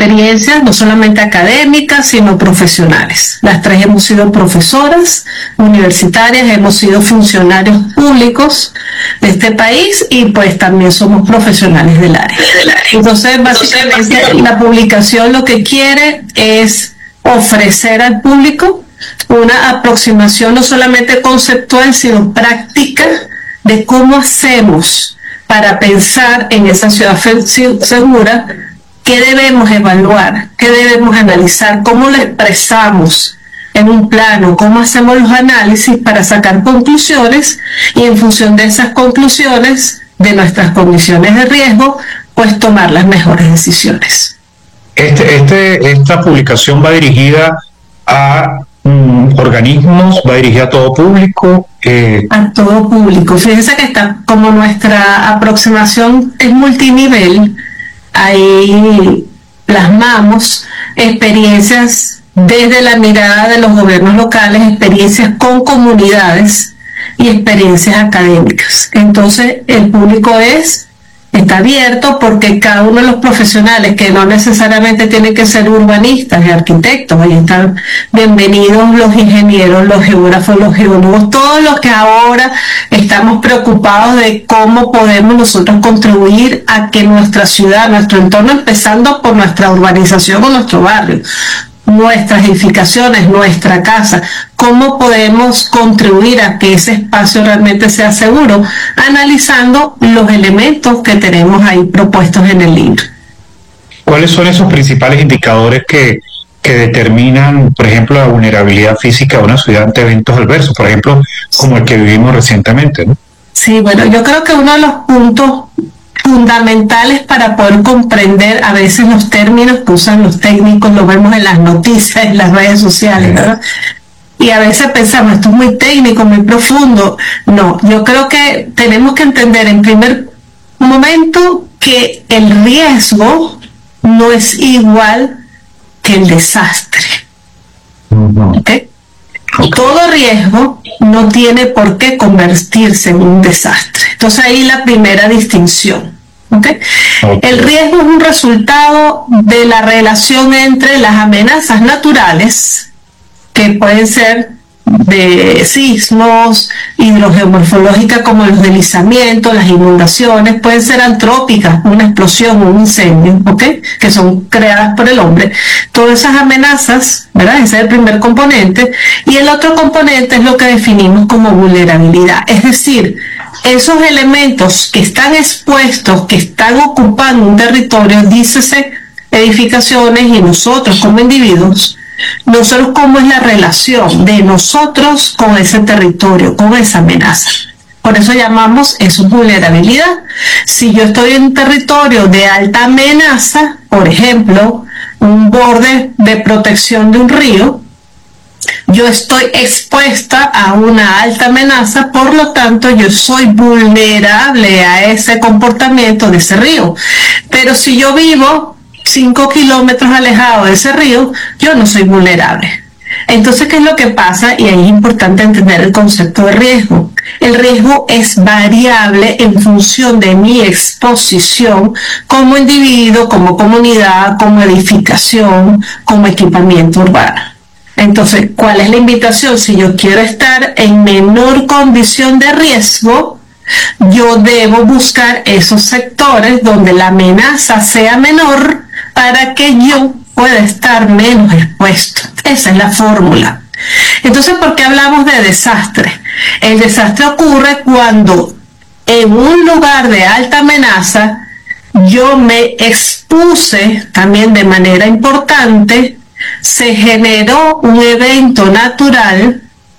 experiencias, no solamente académicas, sino profesionales. Las tres hemos sido profesoras universitarias, hemos sido funcionarios públicos de este país y pues también somos profesionales del área. Entonces, básicamente, la publicación lo que quiere es ofrecer al público una aproximación no solamente conceptual, sino práctica de cómo hacemos para pensar en esa ciudad segura, qué debemos evaluar, qué debemos analizar, cómo lo expresamos en un plano, cómo hacemos los análisis para sacar conclusiones y en función de esas conclusiones de nuestras condiciones de riesgo, pues tomar las mejores decisiones. Esta publicación va dirigida a organismos, va dirigida a todo público. A todo público. Fíjense que está, como nuestra aproximación es multinivel, ahí plasmamos experiencias desde la mirada de los gobiernos locales, experiencias con comunidades y experiencias académicas. Entonces el público está abierto porque cada uno de los profesionales, que no necesariamente tienen que ser urbanistas y arquitectos, ahí están bienvenidos los ingenieros, los geógrafos, los geólogos, todos los que ahora estamos preocupados de cómo podemos nosotros contribuir a que nuestra ciudad, nuestro entorno, empezando por nuestra urbanización o nuestro barrio, nuestras edificaciones, nuestra casa, cómo podemos contribuir a que ese espacio realmente sea seguro, analizando los elementos que tenemos ahí propuestos en el libro. ¿Cuáles son esos principales indicadores que determinan, por ejemplo, la vulnerabilidad física de una ciudad ante eventos adversos, por ejemplo, como el que vivimos recientemente, ¿no? Sí, bueno, yo creo que uno de los puntos fundamentales para poder comprender a veces los términos que usan los técnicos, lo vemos en las noticias, en las redes sociales, ¿verdad? Y a veces pensamos, esto es muy técnico, muy profundo. No, yo creo que tenemos que entender en primer momento que el riesgo no es igual que el desastre. ¿Okay? Todo riesgo no tiene por qué convertirse en un desastre. Entonces ahí la primera distinción. ¿Okay? El riesgo es un resultado de la relación entre las amenazas naturales, que pueden ser de sismos, hidrogeomorfológicas como los deslizamientos, las inundaciones, pueden ser antrópicas, una explosión, un incendio, ¿okay? Que son creadas por el hombre. Todas esas amenazas, ¿verdad? Ese es el primer componente. Y el otro componente es lo que definimos como vulnerabilidad. Es decir, esos elementos que están expuestos, que están ocupando un territorio, dícese edificaciones y nosotros como individuos, nosotros cómo es la relación de nosotros con ese territorio, con esa amenaza. Por eso llamamos eso vulnerabilidad. Si yo estoy en un territorio de alta amenaza, por ejemplo, un borde de protección de un río, yo estoy expuesta a una alta amenaza, por lo tanto yo soy vulnerable a ese comportamiento de ese río. Pero si yo vivo 5 kilómetros alejado de ese río, yo no soy vulnerable. Entonces, ¿qué es lo que pasa? Y ahí es importante entender el concepto de riesgo. El riesgo es variable en función de mi exposición como individuo, como comunidad, como edificación, como equipamiento urbano. Entonces, ¿cuál es la invitación? Si yo quiero estar en menor condición de riesgo, yo debo buscar esos sectores donde la amenaza sea menor para que yo pueda estar menos expuesto. Esa es la fórmula. Entonces, ¿por qué hablamos de desastre? El desastre ocurre cuando en un lugar de alta amenaza yo me expuse también de manera importante, se generó un evento natural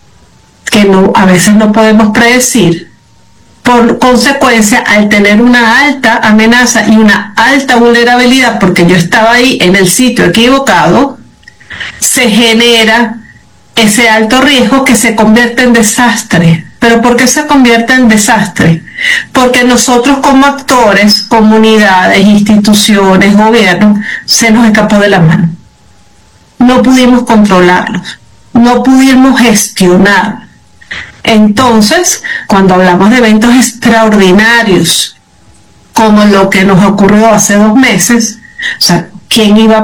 que a veces no podemos predecir. Por consecuencia, al tener una alta amenaza y una alta vulnerabilidad, porque yo estaba ahí en el sitio equivocado, se genera ese alto riesgo que se convierte en desastre. ¿Pero por qué se convierte en desastre? Porque nosotros como actores, comunidades, instituciones, gobiernos, se nos escapó de la mano. No pudimos controlarlos, no pudimos gestionar. Entonces, cuando hablamos de eventos extraordinarios, como lo que nos ocurrió hace 2 meses, o sea, ¿quién iba